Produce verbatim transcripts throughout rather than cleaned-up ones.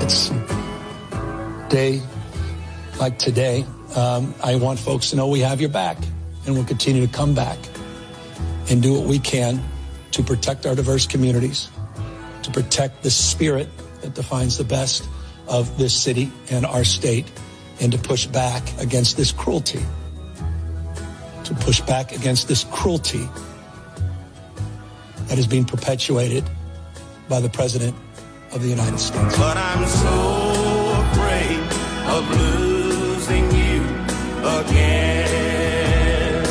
It's a day like today. Um, I want folks to know we have your back, and we'll continue to come back and do what we can to protect our diverse communities, to protect the spirit that defines the best of this city and our state, and to push back against this cruelty, to push back against this cruelty that is being perpetuated by the President of the United States. But I'm so afraid of losing you again.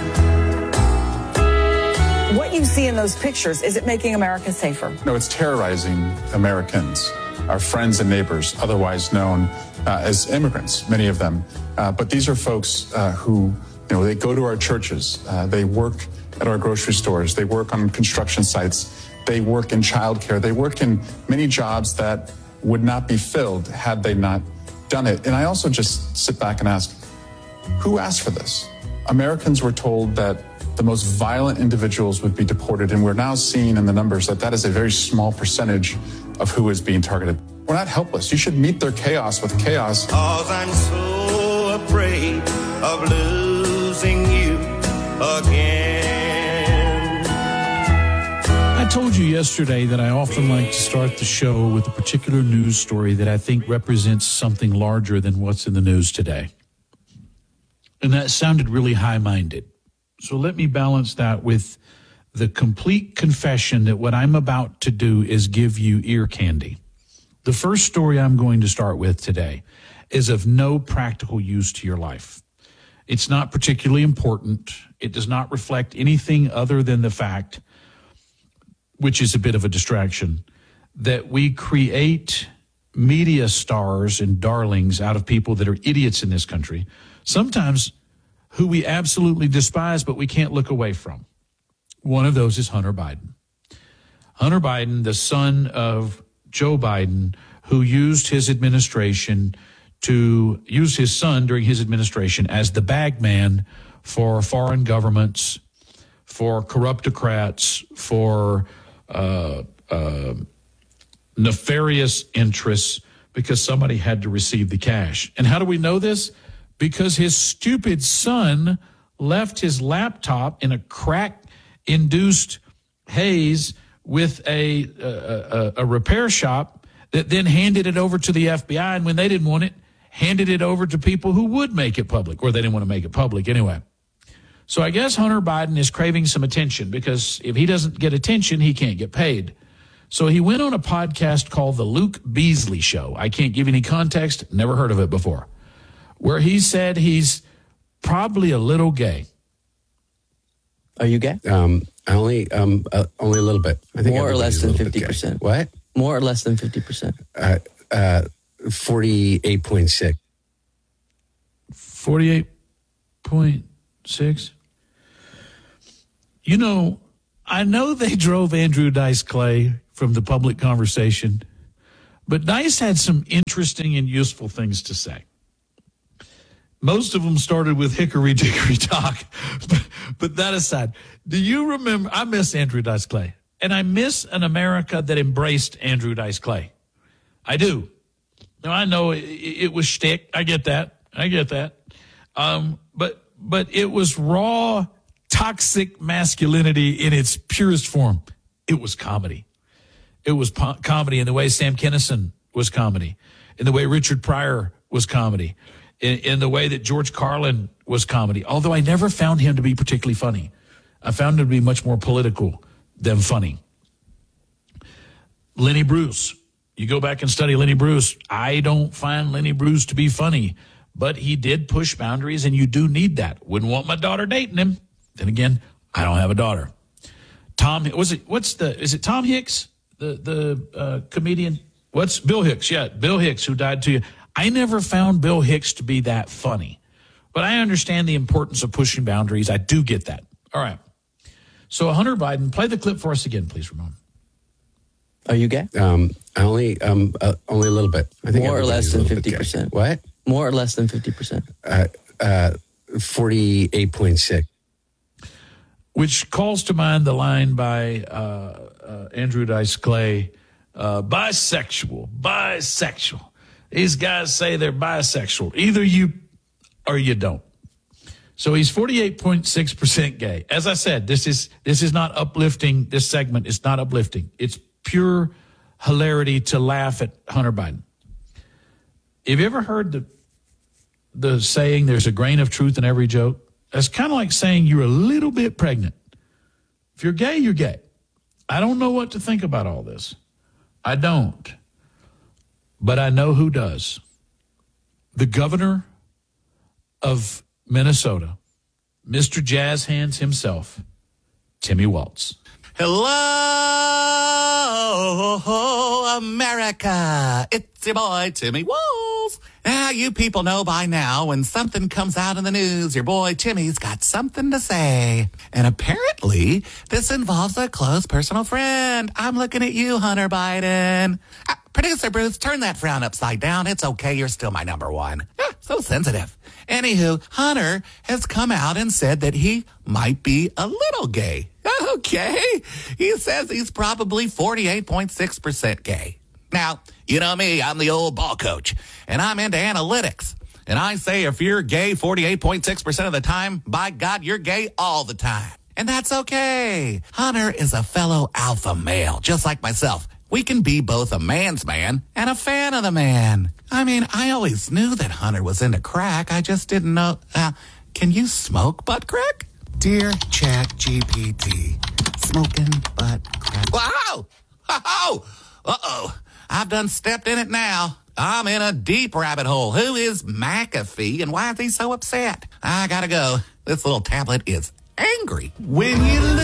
What you see in those pictures, is it making America safer? No, it's terrorizing Americans, our friends and neighbors, otherwise known uh, as immigrants, many of them. Uh, but these are folks uh, who, you know, they go to our churches, uh, they work at our grocery stores, they work on construction sites, they work in childcare, they work in many jobs that would not be filled had they not done it. And I also just sit back and ask, who asked for this? Americans were told that the most violent individuals would be deported, and we're now seeing in the numbers that that is a very small percentage of who is being targeted. We're not helpless. You should meet their chaos with chaos. 'Cause I'm so afraid of losing you again. I told you yesterday that I often like to start the show with a particular news story that I think represents something larger than what's in the news today. And that sounded really high-minded. So let me balance that with the complete confession that what I'm about to do is give you ear candy. The first story I'm going to start with today is of no practical use to your life. It's not particularly important. It does not reflect anything other than the fact, which is a bit of a distraction, that we create media stars and darlings out of people that are idiots in this country, sometimes who we absolutely despise, but we can't look away from. One of those is Hunter Biden. Hunter Biden, the son of Joe Biden, who used his administration to use his son during his administration as the bag man for foreign governments, for corruptocrats, for uh, uh, nefarious interests, because somebody had to receive the cash. And how do we know this? Because his stupid son left his laptop in a crack-induced haze with a, a, a repair shop that then handed it over to the F B I, and when they didn't want it, handed it over to people who would make it public, or they didn't want to make it public anyway. So I guess Hunter Biden is craving some attention, because if he doesn't get attention, he can't get paid. So he went on a podcast called The Luke Beasley Show. I can't give any context, never heard of it before, where he said he's probably a little gay. Are you gay? Um, I only, um, uh, only a little bit. I think More or less than everybody's a little fifty bit percent. gay. What? More or less than fifty percent. Uh, uh, forty-eight point six. forty-eight point six. You know, I know they drove Andrew Dice Clay from the public conversation, but Dice had some interesting and useful things to say. Most of them started with hickory dickory dock. But, but that aside, do you remember? I miss Andrew Dice Clay, and I miss an America that embraced Andrew Dice Clay. I do. Now, I know it, it was shtick. I get that. I get that. Um, but but it was raw, toxic masculinity in its purest form. It was comedy. It was po- comedy in the way Sam Kinison was comedy, in the way Richard Pryor was comedy, in, in the way that George Carlin was comedy, although I never found him to be particularly funny. I found him to be much more political than funny. Lenny Bruce. You go back and study Lenny Bruce. I don't find Lenny Bruce to be funny, but he did push boundaries, and you do need that. Wouldn't want my daughter dating him. Then again, I don't have a daughter. Tom, was it, what's the, is it Tom Hicks, the, the uh, comedian? What's Bill Hicks? Yeah, Bill Hicks, who died too. I never found Bill Hicks to be that funny, but I understand the importance of pushing boundaries. I do get that. All right. So Hunter Biden, play the clip for us again, please, Ramon. Are you gay? Um, I only, um, uh, only a little bit. I think More or less everybody's a than little bit fifty gay. percent. What? More or less than fifty percent. Uh, uh, forty-eight point six. Which calls to mind the line by uh, uh, Andrew Dice Clay uh, bisexual, bisexual. These guys say they're bisexual. Either you or you don't. So he's forty-eight point six percent gay. As I said, this is this is not uplifting. This segment is not uplifting. It's pure hilarity to laugh at Hunter Biden. Have you ever heard the the saying, there's a grain of truth in every joke? That's kind of like saying you're a little bit pregnant. If you're gay, you're gay. I don't know what to think about all this. I don't. But I know who does. The governor of Minnesota, Mister Jazz Hands himself, Timmy Waltz. Hello, America. It's your boy, Timmy Waltz. Now, you people know by now when something comes out in the news, your boy Timmy's got something to say. And apparently, this involves a close personal friend. I'm looking at you, Hunter Biden. Uh, Producer Bruce, turn that frown upside down. It's okay. You're still my number one. Ah, so sensitive. Anywho, Hunter has come out and said that he might be a little gay. Okay. He says he's probably forty-eight point six percent gay. Now, you know me, I'm the old ball coach, and I'm into analytics. And I say if you're gay forty-eight point six percent of the time, by God, you're gay all the time. And that's okay. Hunter is a fellow alpha male, just like myself. We can be both a man's man and a fan of the man. I mean, I always knew that Hunter was into crack. I just didn't know. Uh, can you smoke butt crack? Dear Chat G P T, smoking butt crack. Wow! Oh! Uh-oh. I've done stepped in it now. I'm in a deep rabbit hole. Who is McAfee and why is he so upset? I gotta go. This little tablet is angry. When you look